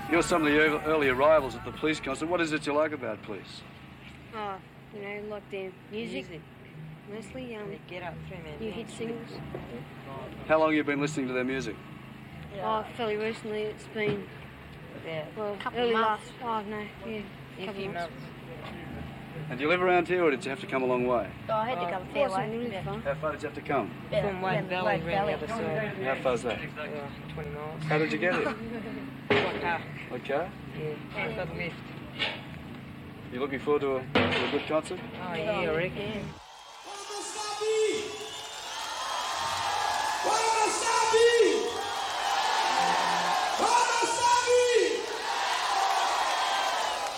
You're some of the early arrivals at the Police concert. What is it you like about Police? Oh, you know, like their music. Mostly, Get Up, 3-man new hit singles. How long have you been listening to their music? Oh, fairly recently. It's been, well, Couple early months. last, oh no, yeah, A couple few months. months. And do you live around here or did you have to come a long way? Oh, I had to come a It fair wasn't way. really fun. How far did you have to come? From Wade Valley, around the other side. How far's that? 20 miles. How did you get here? One car. Okay. Yeah, I got a lift. You looking forward to a good concert? Oh, yeah, I reckon.